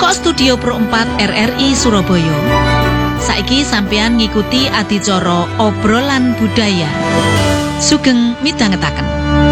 saka studio Pro 4 RRI Surabaya. Saiki sampeyan ngikuti adicara obrolan budaya. Sugeng midhangetaken.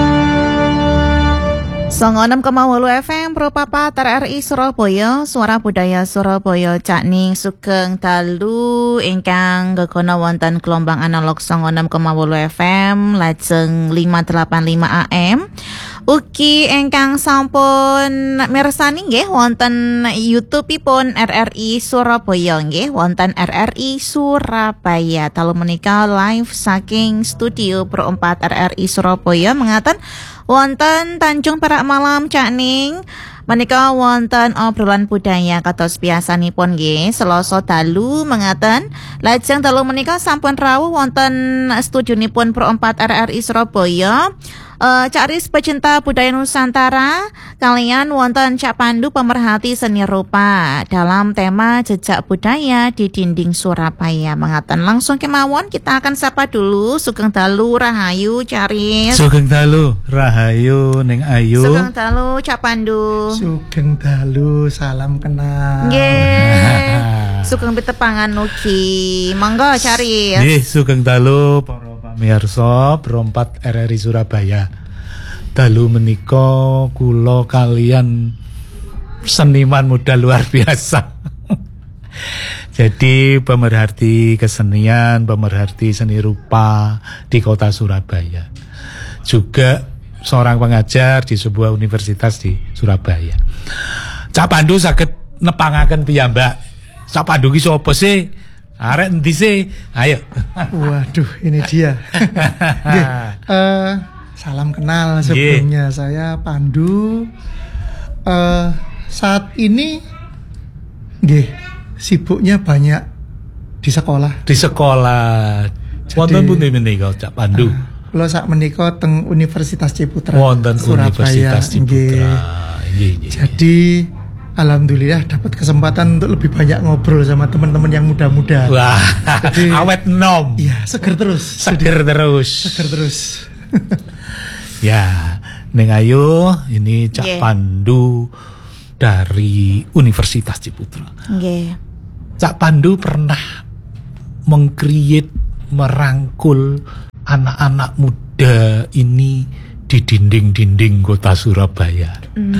96,8 FM Pro 4 RRI Surabaya, Suara Budaya Surabaya. Cakning sugeng dalu ingkang gegana wonten gelombang analog 96,8 FM lajeng 585 AM. Ugi ingkang sampun mirsani nggih wonten YouTube-ipun RRI Surabaya nggih wonten RRI Surabaya. Dalu menika live saking studio Pro 4 RRI Surabaya mengaten wonten Tanjung Perak Malam Cakning. Menika wonten obrolan budaya kados biasanipun nggih Selasa dalu mengaten. Lajeng dalu menika sampun rawuh wonten studionipun Pro 4 RRI Surabaya. Cak Ris pecinta budaya Nusantara kalian wonten Cak Pandu pemerhati seni rupa dalam tema jejak budaya di dinding Surabaya mengaten. Langsung kemawon kita akan sapa dulu. Sugeng dalu rahayu Cak Ris. Sugeng dalu rahayu ning ayu. Sugeng dalu Cak Pandu. Sugeng dalu salam kenal. Nggih. Sugeng pitepangan ugi. Monggo Cak Ris. Nggih, sugeng dalu para pamirsa Pro 4 RRI Surabaya. Dalu menika kula kalian seniman muda luar biasa. Jadi pemerhati kesenian, pemerhati seni rupa di kota Surabaya. Juga seorang pengajar di sebuah universitas di Surabaya. Cak Pandu saged nepangaken piyambak. Cak Pandu ki sapa sih? Arek endi sih? Ayo. Waduh, ini dia. Nggih, salam kenal sebelumnya. Saya Pandu. Saat ini nggih sibuknya banyak di sekolah. Di sekolah. Wonten pundi menika Cak Pandu? Kula sak menika teng Universitas Ciputra. Wonten Surabaya. Universitas Ciputra. Nggih. Jadi alhamdulillah dapat kesempatan untuk lebih banyak ngobrol sama teman-teman yang muda-muda. Wah, jadi, awet nom. Iya, seger terus. Seger terus. Ya, Neng Ayu, ini Cak Pandu dari Universitas Ciputra. Nggih. Cak Pandu pernah mengcreate, merangkul anak-anak muda ini di dinding-dinding kota Surabaya.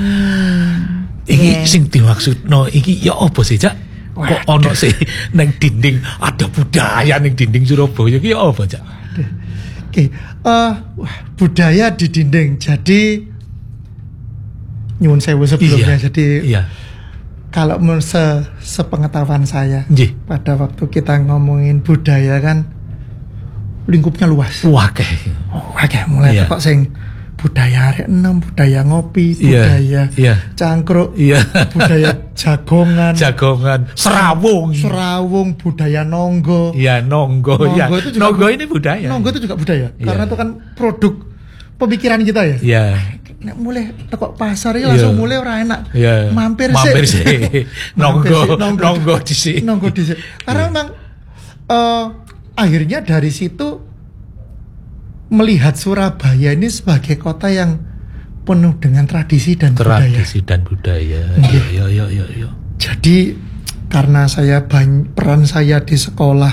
Iki sing dimaksudno iki ya apa sih Cak? Kok ono sih neng dinding ada budaya neng dinding Surabaya iki ya apa Cak? Oke, budaya di dinding. Jadi nyuwun sewu sebelumnya. Jadi kalau sepengetahuan saya pada waktu kita ngomongin budaya kan lingkupnya luas. Wah, mulai kok sing budaya arek enem, budaya ngopi, budaya cangkruk, budaya jagongan, serawung, budaya nonggo. Iya, nonggo ini budaya. Nonggo itu juga budaya. Karena itu kan produk pemikiran kita ya. Iya. Nek mulai tekok pasar iki langsung mulai ora enak. Mampir sih. Nonggo dhisik. Karena memang akhirnya dari situ melihat Surabaya ini sebagai kota yang penuh dengan tradisi dan budaya. Iya. Jadi karena peran saya di sekolah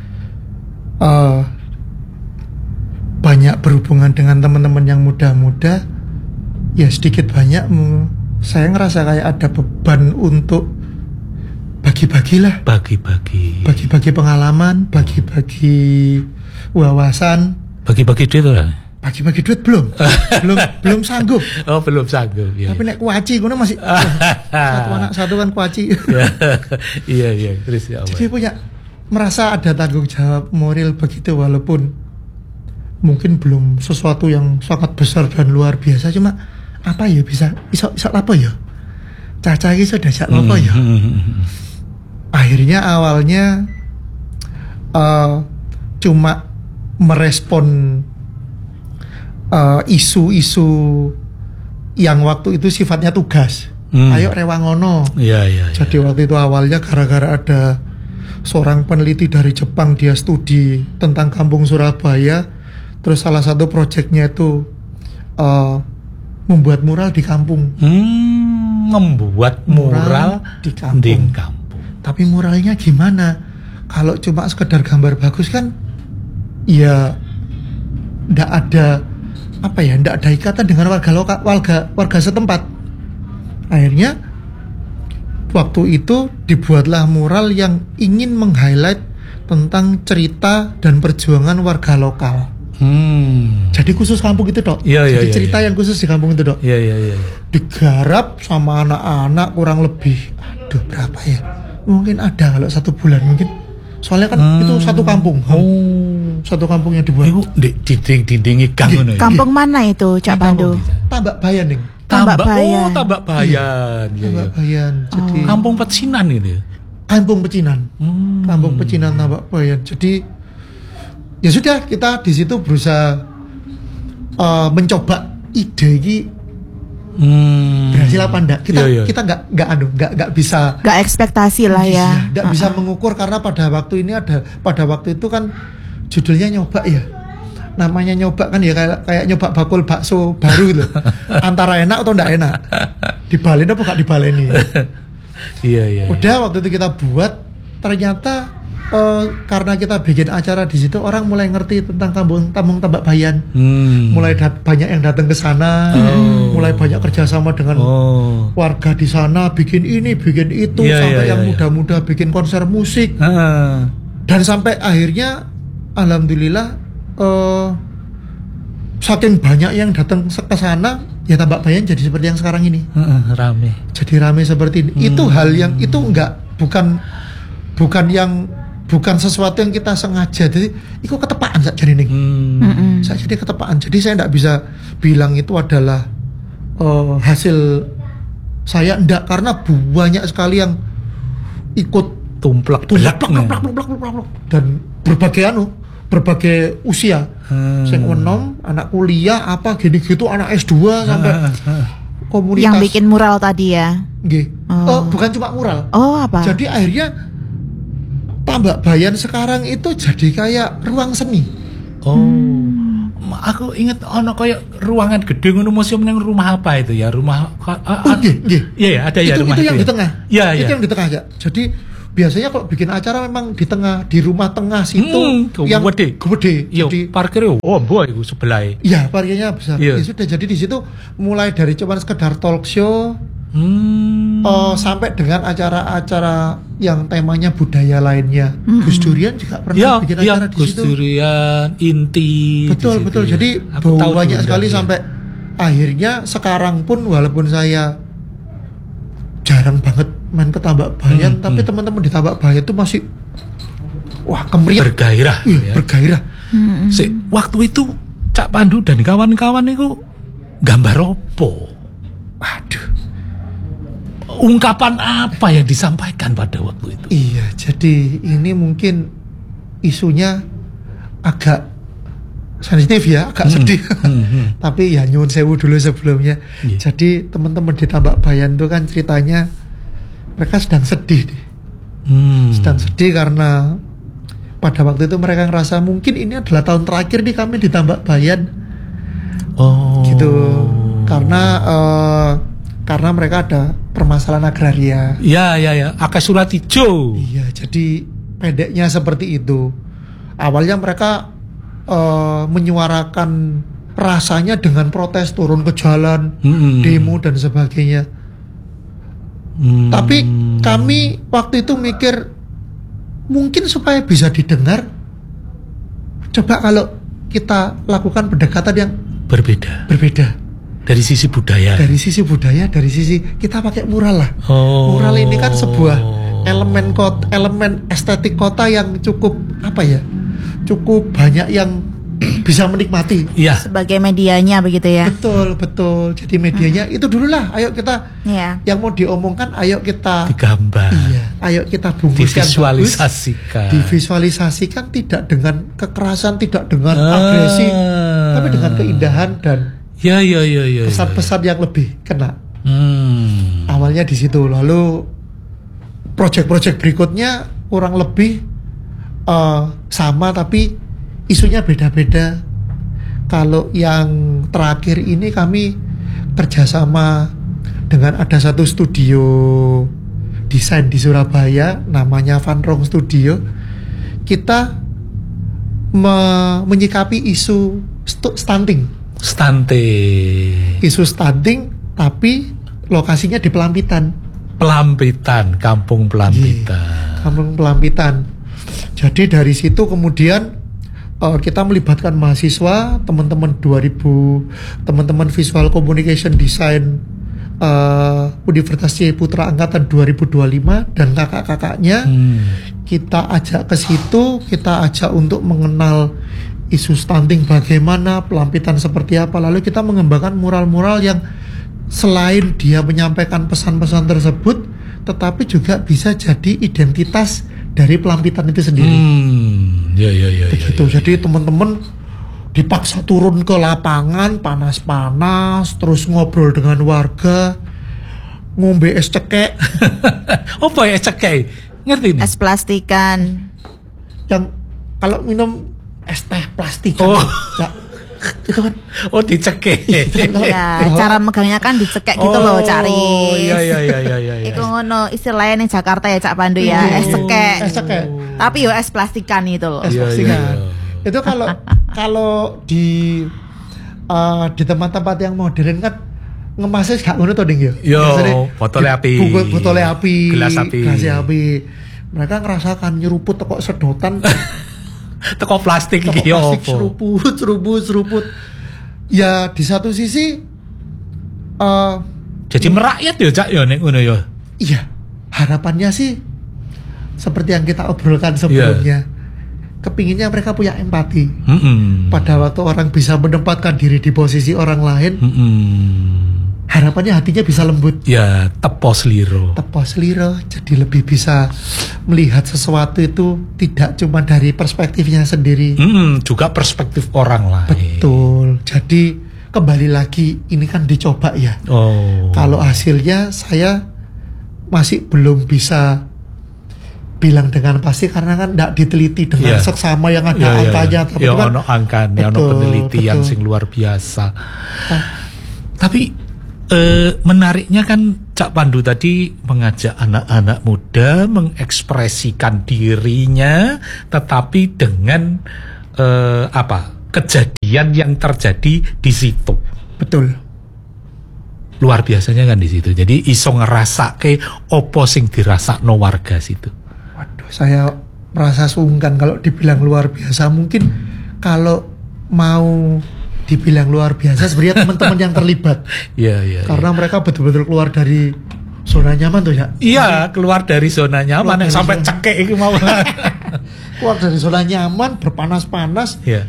banyak berhubungan dengan teman-teman yang muda-muda, ya sedikit banyak saya ngerasa kayak ada beban untuk bagi-bagi pengalaman, bagi-bagi wawasan. Bagi-bagi duit ora? Bagi-bagi duit belum sanggup. Oh, belum sanggup. Ya. Tapi nek kuaci ngono masih satu anak satu kan kuaci. Iya, terus ya Allah. Jadi merasa ada tanggung jawab moral begitu walaupun mungkin belum sesuatu yang sangat besar dan luar biasa, cuma apa ya bisa apa ya? Caca iki sudah sak apa ya? Akhirnya awalnya cuma merespon isu-isu yang waktu itu sifatnya tugas. Ayo rewangono. Jadi waktu itu awalnya gara-gara ada seorang peneliti dari Jepang, dia studi tentang kampung Surabaya. Terus salah satu proyeknya itu membuat mural di kampung. membuat mural di kampung. Tapi muralnya gimana? Kalau cuma sekedar gambar bagus kan ya ndak ada ndak ada ikatan dengan warga setempat. Akhirnya waktu itu dibuatlah mural yang ingin meng-highlight tentang cerita dan perjuangan warga lokal. Jadi khusus kampung itu, Dok. Jadi cerita yang khusus di kampung itu, Dok. Iya. Digarap sama anak-anak kurang lebih berapa ya? Mungkin ada kalau 1 bulan mungkin. Soalnya kan itu satu kampung. Satu kampung yang dibuat. Iku dinding gang ngono. Kampung mana itu, Cak Pandu? Tambak Bayan, Ning. Tambak Bayan. Tambak Bayan. Tambak Bayan. Jadi kampung pecinan gitu. Kampung pecinan. Kampung pecinan Tambak Bayan. Jadi ya sudah, kita di situ berusaha mencoba ide ini berhasil apa enggak. Kita nggak bisa, nggak ekspektasi lah ya. Nggak bisa mengukur karena pada waktu itu kan judulnya nyoba ya. Namanya nyoba kan ya kayak nyoba bakul bakso baru gitu. Antara enak atau enggak enak. Dibaleni apa enggak dibaleni. Iya. Udah waktu itu kita buat, ternyata karena kita bikin acara di situ, orang mulai ngerti tentang kampung Tambak Bayan. Mulai banyak yang datang ke sana, mulai banyak kerjasama dengan warga di sana, bikin ini, bikin itu, sampai yang muda-muda bikin konser musik. Dan sampai akhirnya, alhamdulillah, saking banyak yang datang ke sana, ya Tambak Bayan jadi seperti yang sekarang ini. Rame. Jadi rame seperti ini. Itu hal yang itu bukan sesuatu yang kita sengaja. Jadi itu ketepaan saja ini. Saya jadi ketepaan. Jadi saya tidak bisa bilang itu adalah hasil saya, enggak, karena banyak sekali yang ikut tumplak dan berbagai usia. Sing enom, anak kuliah apa gini-gitu, anak S2 sampai komunitas. Yang bikin mural tadi ya. Nggih. Bukan cuma mural. Apa? Jadi akhirnya Tambak Bayan sekarang itu jadi kayak ruang seni. Aku ingat kayak ruangan gede ngono, museum yang rumah apa itu ya? Rumah nggih. Iya, ada ya rumah itu yang ya? di tengah. Iya. Itu yang di tengah ya. Jadi biasanya kalau bikin acara memang di tengah, di rumah tengah situ yang gede. Jadi parkirnya boy iku sebelah. Iya, parkirnya besar. Ya sudah, jadi di situ mulai dari cuman sekedar talk show sampai dengan acara-acara yang temanya budaya lainnya. Gus Durian juga pernah bikin acara di situ. Gus Durian, Inti. Betul. Ya. Jadi banyak sekali sampai akhirnya sekarang pun walaupun saya jarang banget main ke Tambak Bayan, tapi teman-teman di Tambak Bayan itu masih kemeriah, bergairah. Bergairah. Waktu itu Cak Pandu dan kawan-kawan itu gambar opo? Waduh. Ungkapan apa yang disampaikan pada waktu itu? Iya, jadi ini mungkin isunya agak sensitif ya, agak sedih. Tapi ya nyuwun sewu dulu sebelumnya. Jadi teman-teman di Tambak Bayan itu kan ceritanya mereka sedang sedih deh. Sedang sedih karena pada waktu itu mereka ngerasa mungkin ini adalah tahun terakhir nih kami di Tambak Bayan. Gitu. Karena mereka ada permasalahan agraria. Iya. Akas Surat Ijo. Iya, jadi pendeknya seperti itu. Awalnya mereka menyuarakan rasanya dengan protes, turun ke jalan, demo dan sebagainya. Tapi kami waktu itu mikir, mungkin supaya bisa didengar, coba kalau kita lakukan pendekatan yang berbeda. Dari sisi budaya, dari sisi kita pakai mural lah. Mural ini kan sebuah elemen estetik kota yang cukup cukup banyak yang bisa menikmati. Iya. Sebagai medianya begitu ya. Betul. Jadi medianya itu dulu lah. Ayo kita yang mau diomongkan, ayo kita digambar. Iya. Ayo kita bungkuskan, divisualisasikan tidak dengan kekerasan, tidak dengan agresi, tapi dengan keindahan dan pesan-pesan yang lebih kena. Awalnya di situ, lalu proyek-proyek berikutnya kurang lebih sama tapi isunya beda-beda. Kalau yang terakhir ini kami kerjasama dengan ada satu studio desain di Surabaya namanya Van Rong Studio, kita menyikapi isu stunting. Isu stunting, tapi lokasinya di Pelampitan. Kampung Pelampitan. Kampung Pelampitan. Jadi dari situ kemudian kita melibatkan mahasiswa, teman-teman Visual Communication Design Universitas Ciputra angkatan 2025 dan kakak-kakaknya. Kita ajak ke situ, kita ajak untuk mengenal isu stunting bagaimana, Pelampitan seperti apa. Lalu kita mengembangkan mural-mural yang selain dia menyampaikan pesan-pesan tersebut, tetapi juga bisa jadi identitas dari Pelampitan itu sendiri. Begitu. Jadi teman-teman dipaksa turun ke lapangan panas-panas, terus ngobrol dengan warga, ngombe es cekek. Apa ya es cekek? Ngerti nih? Es plastikan. Yang kalau minum es teh plastikan. Itu kan dicekek. Ya, cara megangnya kan dicekek gitu loh, Cari. Iya. Iku ngono istilahnya ning Jakarta ya Cak Pandu ya, es cekek. Tapi yo es plastikan itu loh. Es plastikan. Itu kalau di tempat-tempat yang modern kan ngemasnya gak ngono to Ding ya. Botol api. Gelas api. Mereka ngerasakan nyeruput teko sedotan. Teko plastik iki opo. Seruput. Ya di satu sisi jadi merakyat ya Cak ya nek ngono ya. Iya. Harapannya sih seperti yang kita obrolkan sebelumnya. Kepinginnya mereka punya empati. Pada waktu orang bisa menempatkan diri di posisi orang lain, harapannya hatinya bisa lembut. Ya, tepos liro. Jadi lebih bisa melihat sesuatu itu tidak cuma dari perspektifnya sendiri, juga perspektif orang lain. Betul. Jadi kembali lagi ini kan dicoba ya. Kalau hasilnya saya masih belum bisa bilang dengan pasti karena kan tidak diteliti dengan seksama yang ada angkanya. Tapi kan ono angkanya, ono penelitian sing luar biasa. Tapi menariknya kan Cak Pandu tadi mengajak anak-anak muda mengekspresikan dirinya, tetapi dengan kejadian yang terjadi di situ. Betul. Luar biasanya kan di situ. Jadi iso ngerasake opo sing dirasakno warga situ. Waduh, saya merasa sungkan kalau dibilang luar biasa. Mungkin kalau mau dibilang luar biasa sebenarnya teman-teman yang terlibat. Iya. Karena mereka betul-betul keluar dari zona nyaman tuh ya. Iya, keluar dari zona nyaman sampai cekek iki mau. Keluar dari zona nyaman, berpanas-panas. Iya.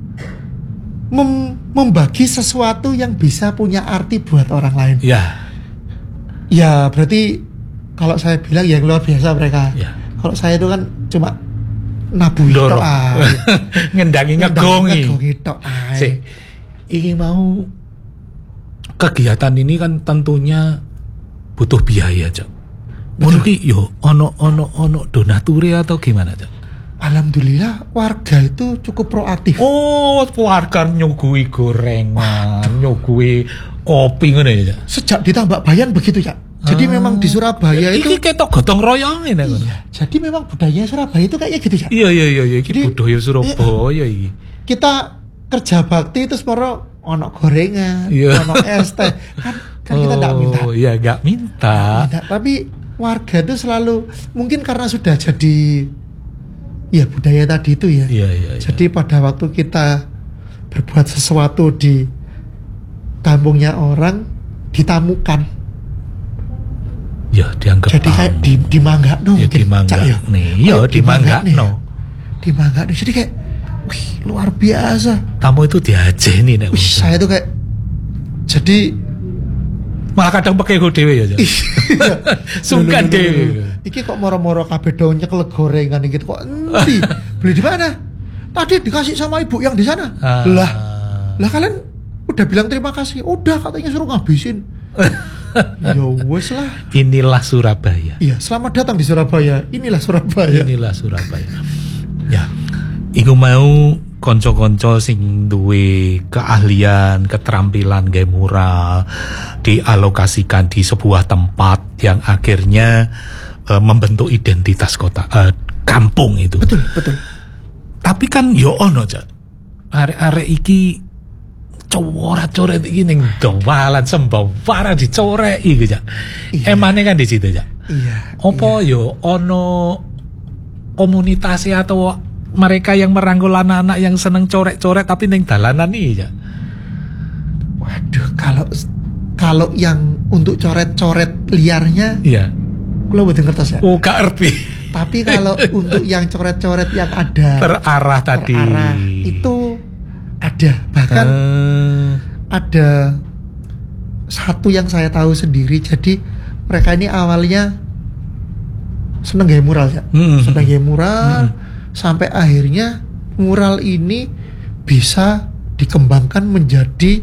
Membagi sesuatu yang bisa punya arti buat orang lain. Iya. Ya, berarti kalau saya bilang yang luar biasa mereka. Iya. Kalau saya itu kan cuma nabuhi tok ae. Ngendangi ngegongi tok ae. Ini mau kegiatan ini kan tentunya butuh biaya, Cak. Ngono ki yo ono donature atau gimana, Cak? Alhamdulillah warga itu cukup proaktif. Warga nyugui gorengan, nyugui kopi ngono ya, Cak. Sejak ditambak bayan begitu, Cak. Jadi memang di Surabaya itu iki ketok gotong royong ini. Iya. Jadi memang budaya Surabaya itu kayaknya gitu, Cak. Iya, iki budaya Surabaya iki. Kita kerja bakti terus moro ono gorengan, ono es teh. Kan kita enggak minta. Iya, enggak minta. Tapi warga itu selalu mungkin karena sudah jadi budaya tadi itu ya. Iya. Jadi pada waktu kita berbuat sesuatu di kampungnya orang ditamukan. Ya dianggap jadi kayak dimanggakno ya, dimanggakno. Iya, dimanggakno. Jadi kayak wih, luar biasa. Tamu itu diajeni nek. Saya tuh kayak jadi malah kadang pakai dhewe ya. Sungkan dhewe. Iki kok moro-moro kabeh do nyekel gorengan iki kok endi? Beli di mana? Tadi dikasih sama ibu yang di sana. Lah kalian udah bilang terima kasih. Udah katanya suruh ngabisin. Ya wes lah. Inilah Surabaya. Iya, selamat datang di Surabaya. Inilah Surabaya. Ya, iku mau konco-konco sing duwe keahlian, keterampilan gawe mural dialokasikan di sebuah tempat yang akhirnya membentuk identitas kota kampung itu. Betul. Tapi kan yo ono Cak. Arek-arek iki coret-coret iki ning dawalan sembawara dicoreki iki Cak. Emane kan di situ Cak. Iya. Apa yo ono komunitas atau mereka yang merangkul anak-anak yang seneng coret-coret tapi ning dalanan iki Cak. Waduh, kalau yang untuk coret-coret liarnya, iya. Kula mboten ngertos ya. Oh, gak ngerti. Tapi kalau untuk yang coret-coret yang ada terarah tadi itu ada. Bahkan ada satu yang saya tahu sendiri. Jadi mereka ini awalnya seneng gaya mural ya. Seneng gaya mural sampai akhirnya mural ini bisa dikembangkan menjadi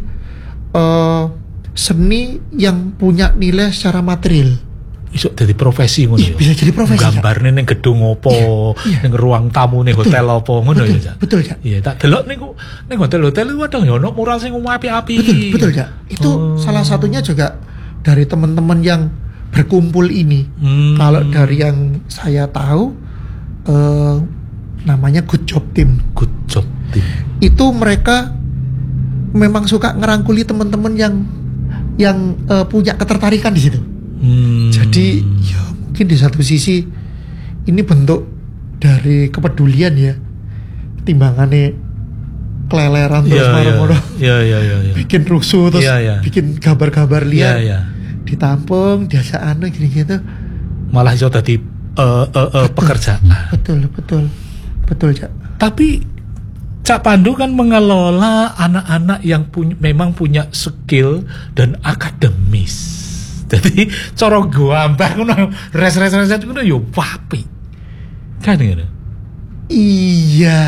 seni yang punya nilai secara material. Iso jadi profesi ngono ya. Bisa jadi profesi. Gambarne ning gedung opo, ning ruang tamu ning hotel opo ngono ya, Cak. Betul, Cak. Iya, tak delok niku ning hotel-hotel iku kadang ya ono mural sing api-api. Betul, Cak. Itu salah satunya juga dari teman-teman yang berkumpul ini. Kalau dari yang saya tahu namanya Good Job Team. Good Job Team. Itu mereka memang suka ngerangkuli teman-teman yang punya ketertarikan di situ. Jadi ya mungkin di satu sisi ini bentuk dari kepedulian ya, timbangannya keleleran terus marah-marah, bikin rusuh terus bikin gambar-gambar liar, ditampung, biasa gini gitu, malah iso tadi pekerjaan. Betul Cak. Tapi Cak Pandu kan mengelola anak-anak yang memang punya skill dan akademis. Jadi cara gambar ngono res-res ngono yo papi. Kan ngono. Iya.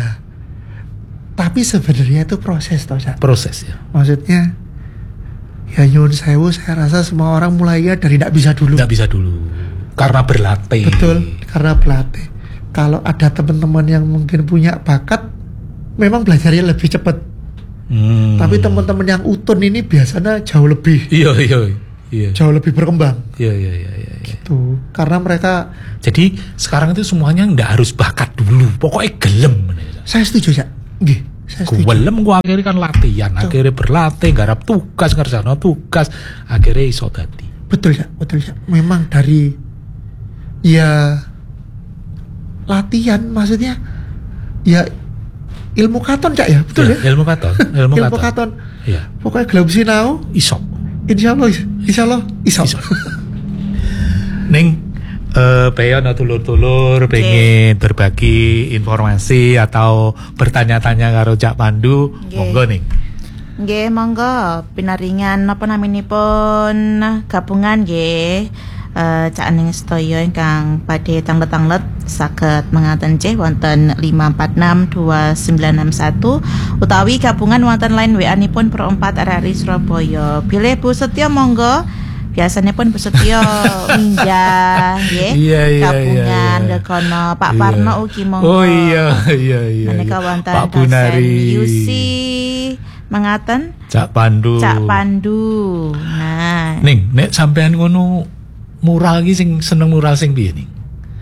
Tapi sebenarnya itu proses toh, Cak. Proses ya. Maksudnya ya nyuwun sewu, saya rasa semua orang mulainya dari tidak bisa dulu. Tidak bisa dulu. Karena berlatih. Betul, karena berlatih. Kalau ada teman-teman yang mungkin punya bakat, memang belajarnya lebih cepat. Tapi teman-teman yang utun ini biasanya jauh lebih. Iya. Jauh lebih berkembang. Iya. Gitu. Karena mereka. Jadi sekarang itu semuanya nggak harus bakat dulu. Pokoknya gelem. Saya setuju ya. Saya setuju. Gelem gua akhirnya kan latihan. Akhirnya berlatih, garap tugas, ngerjain tugas. Akhirnya iso tadi. Betul ya. Memang dari ya latihan, maksudnya ya ilmu katon Cak ya. Betul ya. Ilmu katon. Ilmu katon. Iya. Pokoknya gelem sinau. Iso. Insya Allah iso. Ning Peyon atau tulur-tulur pengen berbagi informasi atau bertanya-tanya karo Cak Pandu, monggo nih. Nggih, monggo pinaringan napa naminipun gabungan nggih. Cak Aning sedaya ingkang badhe tanglet-tanglet saged mengaten nggih wonten 5462961 utawi gabungan wonten line WA-nipun Pro 4 RRI Surabaya. Bilih Bu Setyo monggo. Biasanya pun Bu Setyo minjah nggih. Gabungan kono Pak Parno ugi monggo. Oh iya. Menika wonten Pak Bunari. Yusi mengaten Cak Pandu. Nah, ning nek sampean ngono mural iki sing seneng mural sing piye nih?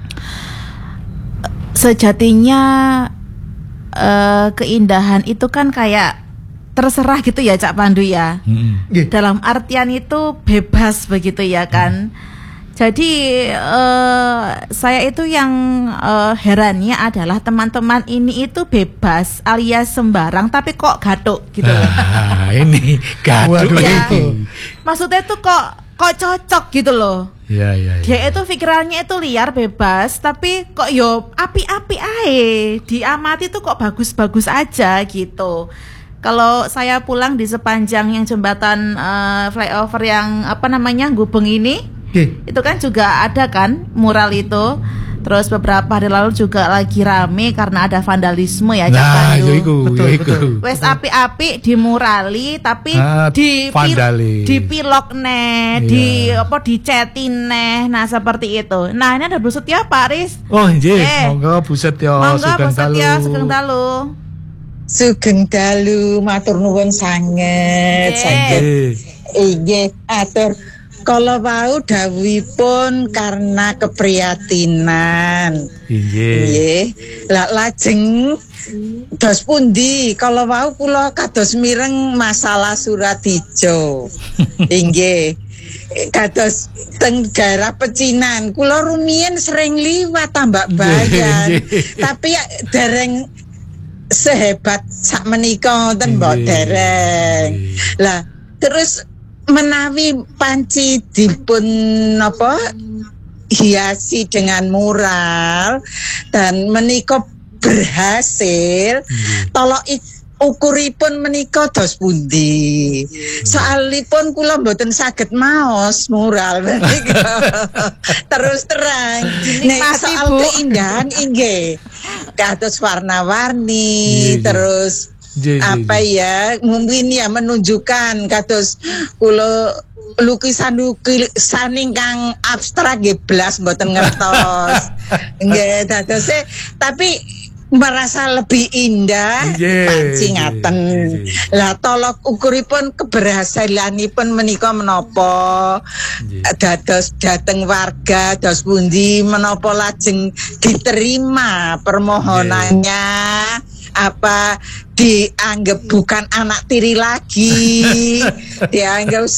Sejatinya keindahan itu kan kayak terserah gitu ya Cak Pandu ya. Dalam artian itu bebas begitu ya kan. Jadi saya itu yang herannya adalah teman-teman ini itu bebas alias sembarang tapi kok gatuk gitu loh. Ini gatuk ya. Maksudnya itu kok cocok gitu loh. Iya. Dia itu pikirannya itu liar bebas, tapi kok yo api-api ae. Diamati tuh kok bagus-bagus aja gitu. Kalau saya pulang di sepanjang yang jembatan flyover yang Gubeng ini, itu kan juga ada kan mural itu. Terus beberapa hari lalu juga lagi rame karena ada vandalisme ya Cak Pandu. Betul. Wes api-api dimurali tapi dipilok neh, dicetin neh. Nah, seperti itu. Nah, ini ada Bu Setyo Pak Riz. Oh, nggih. Monggo Bu Setyo Sugeng dalu. Sugeng dalu matur nuwun sanget saged. Nggih, atur kala wau dawuhipun karena kepriyatinan. Nggih. Lah lajeng dos pundi kala wau kula kados mireng masalah Suratijo. Nggih. Kados teng daerah Pecinan kula rumiyin sering liwat Tambak Bayan. Tapi dereng sehebat sak menika wonten mbok dereng. Lah terus menawi panci dipun hiasi dengan mural dan menika berhasil, tolok ukuripun menika dos pundi. Soalipun kula mboten saged maos mural menika. Terus terang nek soal keindahan inggih kados warna-warni terus apa ya mungkin ya menunjukkan kados kula lukisan ingkang abstrak nggih blas mboten ngertos. Nggih dados tapi merasa lebih indah panci ngaten. Lah tolok ukuripun keberhasilanipun menika menapa dados dhateng warga dos pundi menapa lajeng diterima permohonannya apa dianggap bukan anak tiri lagi dianggap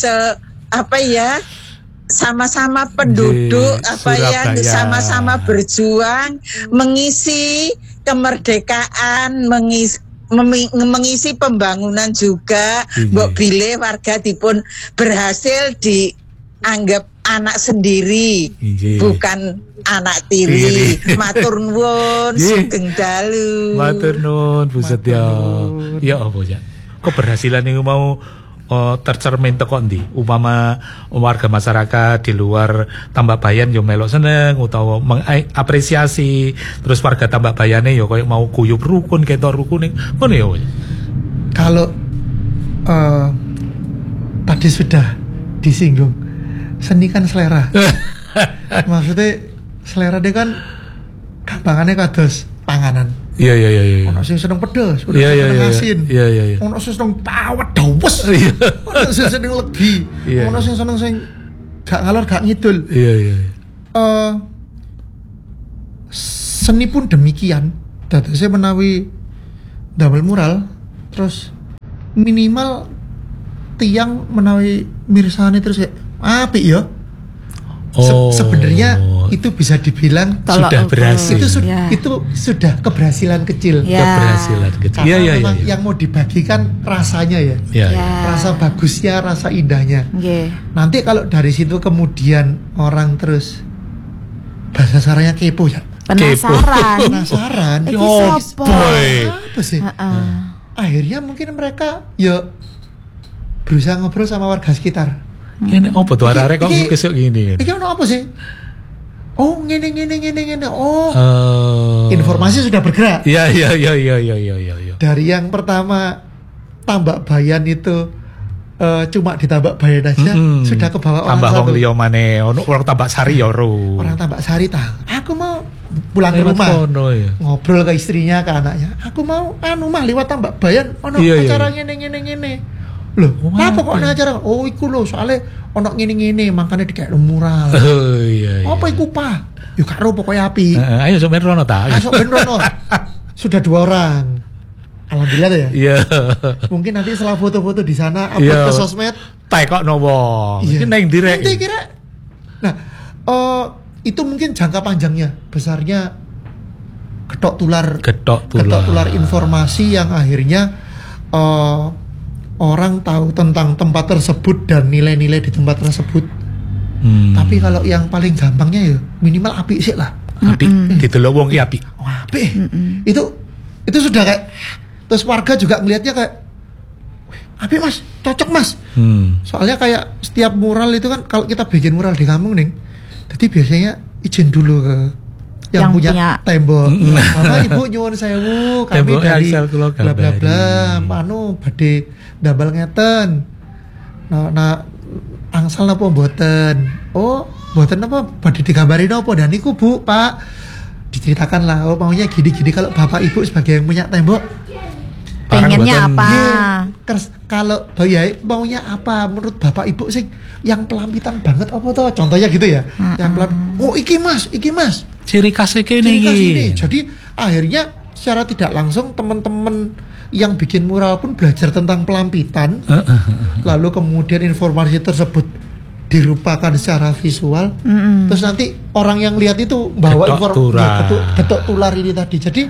sama-sama penduduk Surabaya. Sama-sama berjuang mengisi kemerdekaan, mengisi pembangunan juga. Mbok bilih warga dipun berhasil dianggap anak sendiri, bukan anak tiri. Matur nuwun, sugeng dalu. Matur nuwun, Bu Setya. Ya apa ya? Keberhasilan niku mau tercermin teko ndi? Upama warga masyarakat di luar Tambak Bayan yo melok seneng utawa mengapresiasi, terus warga Tambak Bayane yo koyo mau guyub rukun ketok rukune ngono yo. Kalau tadi sudah disinggung seni kan selera. Maksudnya selera dia kan gampangannya kados panganan. Iya. Ono sing seneng pedes, ono sing seneng asin. Iya. Ono sing seneng pawet dawes. Ono sing seneng legi. Ono sing seneng sing gak ngalor gak ngidul. Iya. Seni pun demikian. Dadosé menawi damel mural terus minimal tiang menawi mirsani terus apik ya. Sebenarnya itu bisa dibilang sudah berhasil. Itu sudah keberhasilan kecil. Keberhasilan kecil. Iya. Yang mau dibagikan rasanya ya. Rasa bagusnya, rasa indahnya. Nanti kalau dari situ kemudian orang terus bahasa saranya kepo ya. Penasaran. Apa sih? Akhirnya mungkin mereka ya berusaha ngobrol sama warga sekitar. Ini apa tuh arek kok kesuk gini? Iki ono apa sih? Oh, ngene. Oh. Informasi sudah bergerak. Iya. Dari yang pertama Tambak Bayan itu cuma di Tambak Bayan aja sudah ke bawah orang tambah wong liya maneh, ono orang Tambak Sari ya ro. Orang Tambak Sari tahu. Aku mau pulang ke rumah. Ngobrol ke istrinya, ke anaknya. Aku mau mah liwat Tambak Bayan ono acara ngene. Loh, apa kok ana acara? Oh, iku lho, soalnya ono ngene-ngene, makanya dikek mural. Oh iya. Apa iku, Pak? Yo karo pokoke api. Ayo sok ben rono ta. Sudah 2 orang. Alhamdulillah ya. Iya. Mungkin nanti setelah foto-foto di sana upload ke sosmed, tekokno wong. Iki nang direk. Nanti kira. Nah, itu mungkin jangka panjangnya, besarnya ketok tular informasi yang akhirnya orang tahu tentang tempat tersebut dan nilai-nilai di tempat tersebut. Tapi kalau yang paling gampangnya ya minimal api sih lah. Api, didelok wong ki api. Api. Itu sudah kayak, terus warga juga ngelihatnya kayak api Mas, cocok Mas. Soalnya kayak setiap mural itu kan kalau kita bikin mural di kampung nih, jadi biasanya izin dulu ke yang punya tembok. Mama Ibu nyuwun sewu, kami dari bla bla bla, badhe ndambel ngeten. Nah angsal napa mboten? Oh, mboten napa badhe digambari napa? Dan niku Bu, Pak. Diceritakan lah, oh maunya gini-gini kalau Bapak Ibu sebagai yang punya tembok Pengennya apa? Kalau Bayai maunya apa menurut Bapak Ibu sih yang pelampitan banget apa toh? Contohnya gitu ya. Yang oh iki mas. Ciri khasnya ini. Jadi akhirnya secara tidak langsung teman-teman yang bikin mural pun belajar tentang pelampitan. Lalu kemudian informasi tersebut dirupakan secara visual. Terus nanti orang yang lihat itu bawa informasi getok tular ini tadi. Jadi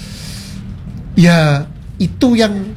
ya itu yang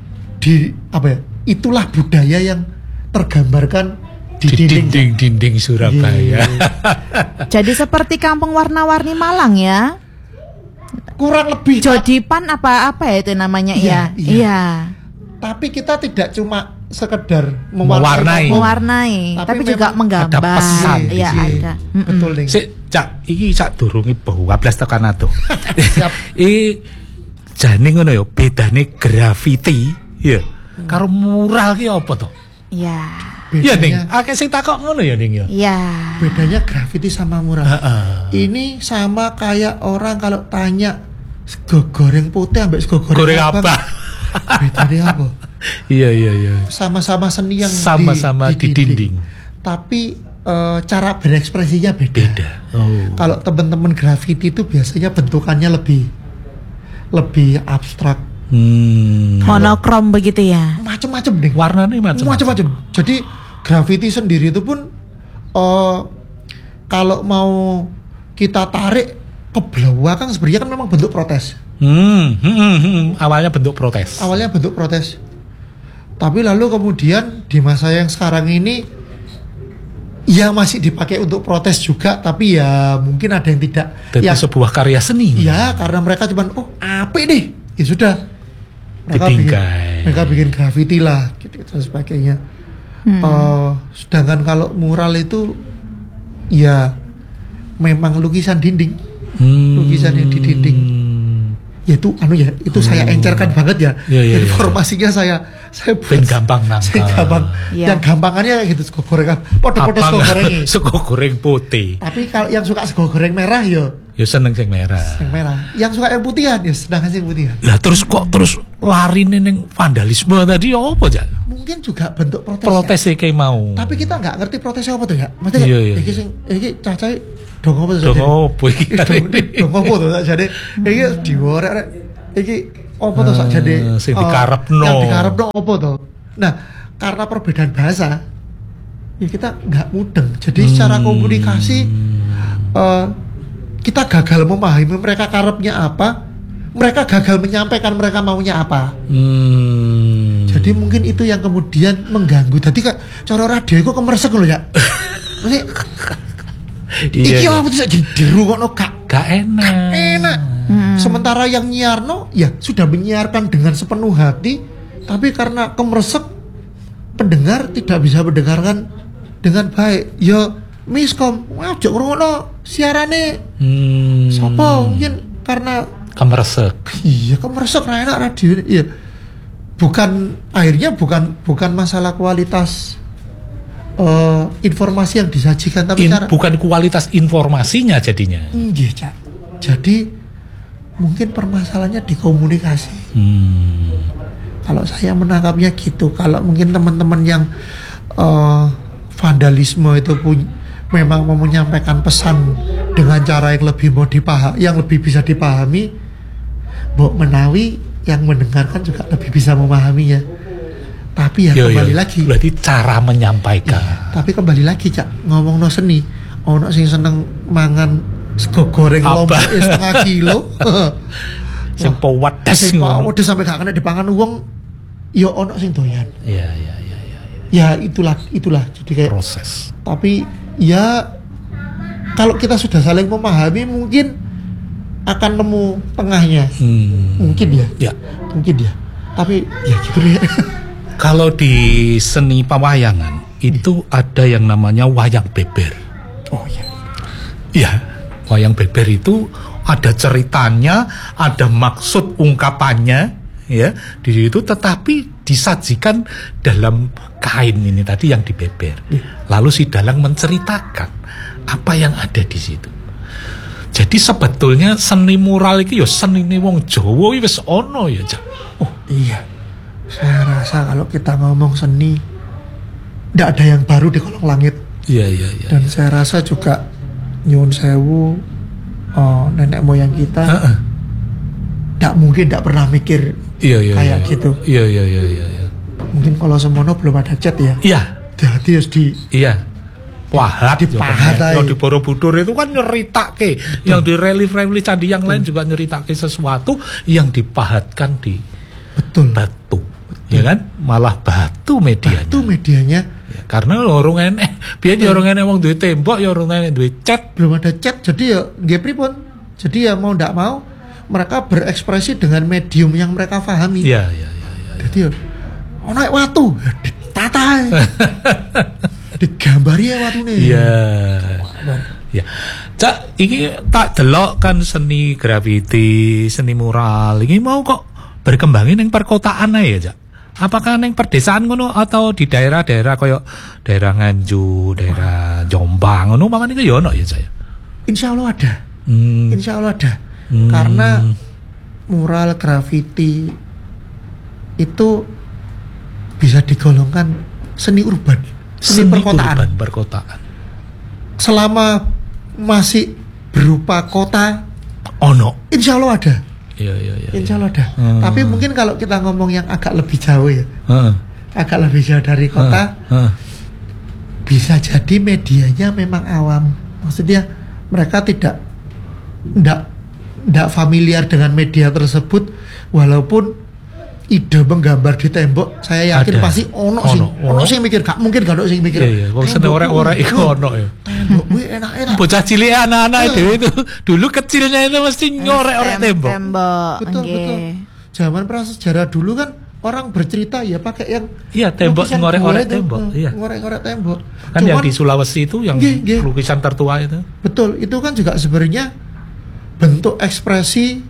itulah budaya yang tergambarkan di dinding Surabaya. Jadi seperti kampung warna-warni Malang ya. Kurang lebih. Jodipan apa ya itu namanya ya. Iya. Tapi kita tidak cuma sekedar mewarnai, tapi juga menggambar. Ada pesan. Iya, ada. Betul nih. Cak, iki sak durunge 12 tekan adoh. Siap. Jane ngono ya, bedane graffiti ya karo mural ki apa to? Iya. Iya Ning, akeh sing takok ngono ya Ning ya. Iya. Bedanya graffiti sama mural. Ini sama kayak orang kalau tanya sego goreng putih ambek sego goreng apa? Bedanya apa? Iya. Sama-sama seni yang sama-sama di dinding. Tapi cara berekspresinya beda. Kalau teman-teman graffiti itu biasanya bentukannya lebih abstrak. Monokrom begitu ya. Macam-macam deh. Warnanya macam-macam. Jadi graffiti sendiri itu pun kalau mau kita tarik ke belakang sebenarnya kan memang bentuk protes. Awalnya bentuk protes. Tapi lalu kemudian di masa yang sekarang ini ya masih dipakai untuk protes juga, tapi ya mungkin ada yang tidak. Ya sebuah karya seni. Ya karena mereka cuman apik nih, ya sudah. Mereka bikin graffiti lah, gitu dan sebagainya. Sedangkan kalau mural itu ya memang lukisan dinding, lukisan yang di dinding. Ya itu saya encerkan banget ya. Informasinya saya ben gampang nangkal. Dan gampangannya gitu sego goreng podo-podo sego goreng. Sego goreng putih. Tapi kalau yang suka sego goreng merah ya seneng sing merah. Yang suka yang putihan ya seneng sing putihan. Lah terus lari ning vandalisme tadi apa aja? Mungkin juga bentuk protes. Protes ya? Kayak mau. Tapi kita nggak ngerti protesnya apa tuh ya. Maksudnya iki cacai dong apa tuh? Dong apa tuh jadi iki diworek iki apa tuh sak jadi sing dikarepno. Yang dikarepno apa tuh? Nah, karena perbedaan bahasa ya kita nggak mudeng. Jadi secara komunikasi kita gagal memahami mereka karepnya apa, mereka gagal menyampaikan mereka maunya apa. Jadi mungkin itu yang kemudian mengganggu. Jadi kak cara radio itu kemersek loh ya. Iki apa tuh jadi dirungokno gak enak. Sementara yang nyiarno ya sudah menyiarkan dengan sepenuh hati, tapi karena kemersek pendengar tidak bisa mendengarkan dengan baik. Ya miskom, ojo ngrungokno siarane. Sopo mungkin karena kemersek. Iya, kemersek ra enak radio. Iya. Bukan masalah kualitas informasi yang disajikan, tapi bukan kualitas informasinya jadinya. Iya, Cak. Jadi mungkin permasalahannya di komunikasi. Kalau saya menangkapnya gitu. Kalau mungkin teman-teman yang vandalisme itu memang mau menyampaikan pesan dengan cara yang lebih yang lebih bisa dipahami, Mbok menawi yang mendengarkan juga lebih bisa memahaminya. Tapi ya kembali lagi. Berarti cara menyampaikan. Iya, tapi kembali lagi Cak, ngomongno seni, ono sing seneng mangan sego goreng lombok setengah kilo. Sing pewates sampai gak kena dipangan wong, ya ono sing doyan. Iya. Ya itulah jadi kayak proses. Tapi ya kalau kita sudah saling memahami mungkin akan nemu tengahnya. Mungkin ya. Tapi ya gitu ya. Kalau di seni pewayangan itu ada yang namanya wayang beber. Oh iya. Iya, wayang beber itu ada ceritanya, ada maksud ungkapannya, ya di situ, tetapi disajikan dalam kain ini tadi yang dibeber. Lalu si dalang menceritakan apa yang ada di situ. Jadi sebetulnya seni mural iki ya senine wong Jawa wis ana ya, Cak. Oh iya. Saya rasa kalau kita ngomong seni ndak ada yang baru di kolong langit. Iya. Dan saya rasa juga nyuwun sewu nenek moyang kita ndak mungkin ndak pernah mikir kayak gitu. Iya. Mungkin kalau semono belum ada cat ya. Iya. Jadi harus di pahat, dipahat aja. Yang di Borobudur itu kan nyeritake, yang di relief-relief candi yang lain juga nyeritake sesuatu yang dipahatkan di batu. Ya kan? Malah batu medianya. Batu medianya. Ya, karena orang enek, biyen orang enek wong duwe tembok, ya orang enek duwe cat. Belum ada cat, jadi ya nggih pripun. Jadi ya mau ndak mau mereka berekspresi dengan medium yang mereka pahami. Iya. Jadi ya ono watu ditata. Digambari ya watune. Iya. Cak, iki tak delok kan seni graffiti, seni mural. Iki mau kok berkembangin yang perkotaan aja, Cak. Apakah neng perdesaan ngono atau di daerah-daerah koyo daerah Nganjuk, daerah Jombang ngono mamane iki yo ono ya, Cak? Insyaallah ada. Insyaallah ada. Karena mural graffiti itu bisa digolongkan seni urban. Seni perkotaan. Selama masih berupa kota, insya Allah ada. Iya. Insya Allah ada. Tapi mungkin kalau kita ngomong yang agak lebih jauh ya, agak lebih jauh dari kota, bisa jadi medianya memang awam. Maksudnya mereka tidak familiar dengan media tersebut, walaupun ide menggambar di tembok, saya yakin ada. pasti ono sing mikir, gak mungkin gak ono sing mikir. Iya, wong seneng ora iku ono ya. Tembok kuwi enak-enak. Bocah cilik anak-anak dhewe itu dulu kecilnya itu mesti ngorek-orek tembok. Betul. Zaman prasejarah dulu kan orang bercerita ya pakai yang tembok ngorek-orek tembok. Iya. Ngorek-ngorek tembok. Kan yang di Sulawesi itu yang lukisan tertua itu. Betul, itu kan juga sebenarnya bentuk ekspresi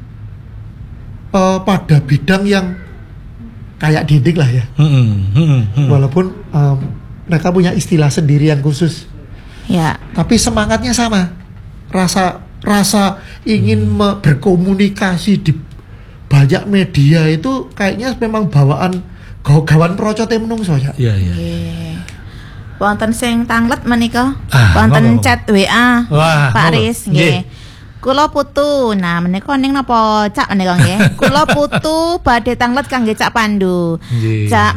pada bidang yang kayak didik lah ya. Walaupun mereka punya istilah sendiri yang khusus. Ya. Tapi semangatnya sama. Rasa ingin berkomunikasi di banyak media itu kayaknya memang bawaan gawan procote menungso ya. Iya. Wonten sing tanglet menika. Wonten chat WA. Pak Riz nggih. Kula putu, nah menika ning napa Cak menika nggih. Kula putu badhe tanglet kangge Cak Pandu. Cak